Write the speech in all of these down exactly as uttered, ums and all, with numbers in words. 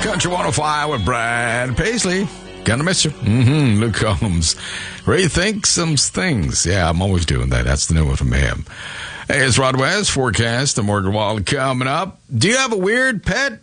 Country one oh five with Brad Paisley. Gonna miss you. Mm-hmm. Luke Combs. Rethink some things. Yeah, I'm always doing that. That's the new one from him. Hey, it's Rod West. Forecast. The Morgan Wall coming up. Do you have a weird pet?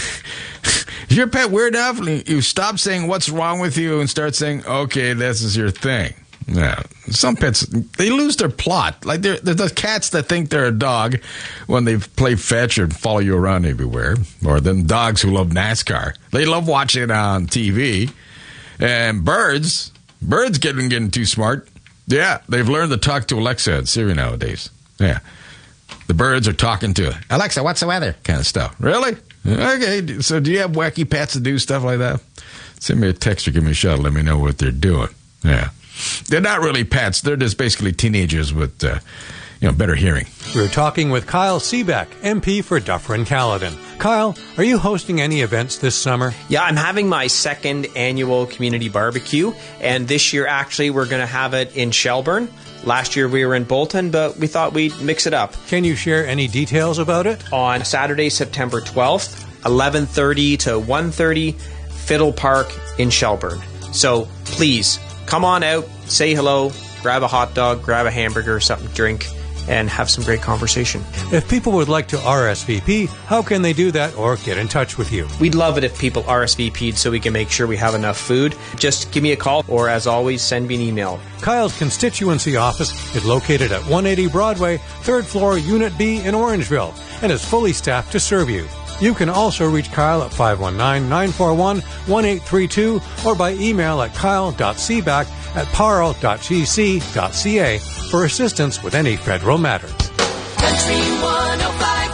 Is your pet weird enough? You stop saying what's wrong with you and start saying, okay, this is your thing. Yeah, some pets, they lose their plot. Like they're, they're the cats that think they're a dog when they play fetch or follow you around everywhere. Or then dogs who love NASCAR. They love watching it on T V. And birds, birds getting getting too smart. Yeah, they've learned to talk to Alexa and Siri nowadays. Yeah, the birds are talking to Alexa, what's the weather? Kind of stuff. Really? Okay, so do you have wacky pets that do stuff like that? Send me a text or give me a shout. Let me know what they're doing. Yeah. They're not really pets. They're just basically teenagers with, uh, you know, better hearing. We're talking with Kyle Seebeck, M P for Dufferin-Caledon. Kyle, are you hosting any events this summer? Yeah, I'm having my second annual community barbecue, and this year actually we're going to have it in Shelburne. Last year we were in Bolton, but we thought we'd mix it up. Can you share any details about it? On Saturday, September twelfth, eleven thirty to one thirty, Fiddle Park in Shelburne. So please, come on out, say hello, grab a hot dog, grab a hamburger, something to drink, and have some great conversation. If people would like to R S V P, how can they do that or get in touch with you? We'd love it if people R S V P'd so we can make sure we have enough food. Just give me a call or, as always, send me an email. Kyle's constituency office is located at one eighty Broadway, third floor, Unit B in Orangeville, and is fully staffed to serve you. You can also reach Kyle at five one nine, nine four one, one eight three two or by email at kyle dot seeback at parle dot g c dot c a for assistance with any federal matters. Country one oh five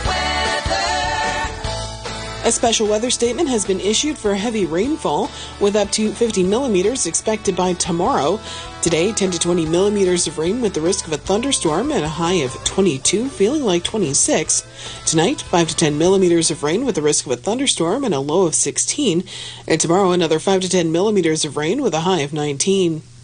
weather. A special weather statement has been issued for heavy rainfall with up to fifty millimeters expected by tomorrow. Today, ten to twenty millimeters of rain with the risk of a thunderstorm and a high of twenty-two, feeling like twenty-six. Tonight, five to ten millimeters of rain with the risk of a thunderstorm and a low of sixteen. And tomorrow, another five to ten millimeters of rain with a high of nineteen.